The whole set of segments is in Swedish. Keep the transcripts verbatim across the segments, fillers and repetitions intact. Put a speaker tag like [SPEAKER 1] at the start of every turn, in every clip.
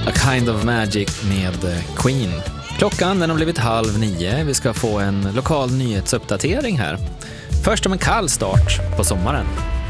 [SPEAKER 1] A Kind of Magic med Queen. Klockan den har blivit halv nio. Vi ska få en lokal nyhetsuppdatering här. Först om en kall start på sommaren.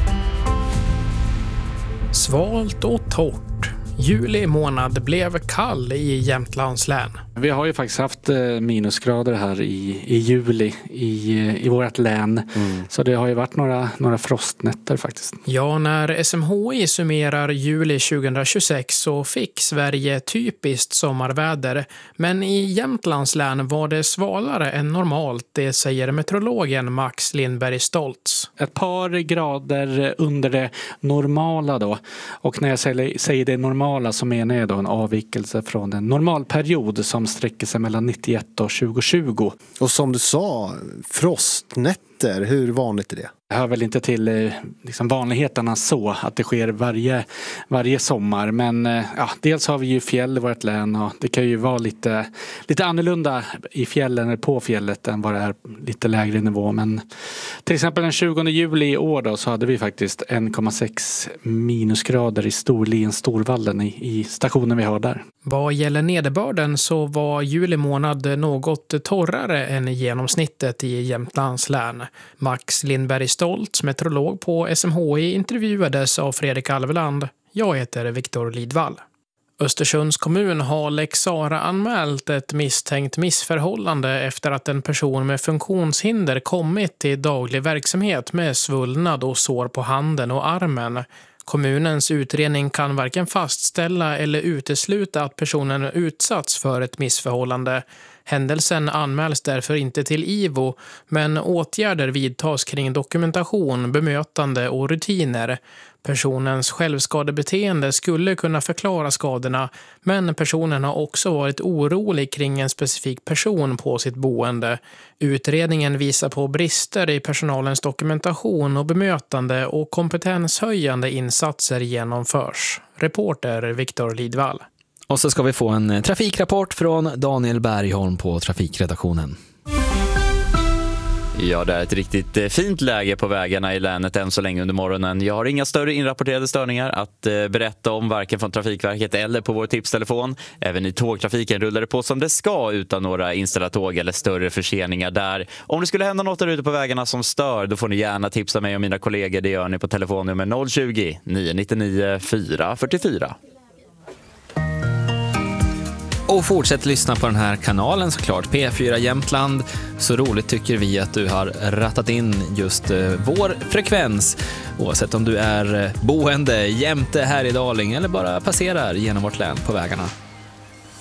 [SPEAKER 2] Svalt och torrt. Juli månad blev kall i Jämtlands län.
[SPEAKER 3] Vi har ju faktiskt haft minusgrader här i, i juli i, i vårt län. Mm. Så det har ju varit några, några frostnätter faktiskt.
[SPEAKER 2] Ja, när S M H I summerar juli tjugohundratjugosex så fick Sverige typiskt sommarväder. Men i Jämtlands län var det svalare än normalt, det säger meteorologen Max Lindberg Stoltz.
[SPEAKER 3] Ett par grader under det normala då. Och när jag säger, säger det normala så menar jag då en avvikelse från en normalperiod som sträcker sig mellan nittioett och tjugo tjugo.
[SPEAKER 4] Och som du sa, frostnätter, hur vanligt är det?
[SPEAKER 3] Det hör väl inte till liksom, vanligheterna så att det sker varje, varje sommar. Men ja, dels har vi ju fjäll i vårt län och det kan ju vara lite, lite annorlunda i fjällen eller på fjället än vad det är lite lägre nivå. Men till exempel den tjugonde juli i år då, så hade vi faktiskt en komma sex minusgrader i Storlien, Storvallen i, i stationen vi har där.
[SPEAKER 2] Vad gäller nederbörden så var juli månad något torrare än genomsnittet i Jämtlands län. Max Lindberg Stoltz, meteorolog på S M H I, intervjuades av Fredrik Alveland. Jag heter Viktor Lidvall. Östersunds kommun har Lex Sara anmält ett misstänkt missförhållande efter att en person med funktionshinder kommit till daglig verksamhet med svullnad och sår på handen och armen. Kommunens utredning kan varken fastställa eller utesluta att personen utsatts för ett missförhållande. Händelsen anmäls därför inte till I V O, men åtgärder vidtas kring dokumentation, bemötande och rutiner. Personens självskadebeteende skulle kunna förklara skadorna, men personen har också varit orolig kring en specifik person på sitt boende. Utredningen visar på brister i personalens dokumentation och bemötande och kompetenshöjande insatser genomförs. Reporter Viktor Lidvall.
[SPEAKER 1] Och så ska vi få en trafikrapport från Daniel Bergholm på trafikredaktionen.
[SPEAKER 5] Ja, det är ett riktigt fint läge på vägarna i länet än så länge under morgonen. Jag har inga större inrapporterade störningar att berätta om varken från Trafikverket eller på vår tipstelefon. Även i tågtrafiken rullar det på som det ska utan några inställda tåg eller större förseningar där. Om det skulle hända något där ute på vägarna som stör, då får ni gärna tipsa mig och mina kollegor. Det gör ni på telefonnummer noll tjugo, nio nio fyra fyra fyra.
[SPEAKER 1] Och fortsätt lyssna på den här kanalen såklart, P fyra Jämtland. Så roligt tycker vi att du har rattat in just uh, vår frekvens. Oavsett om du är boende jämte här i Daling eller bara passerar genom vårt län på vägarna.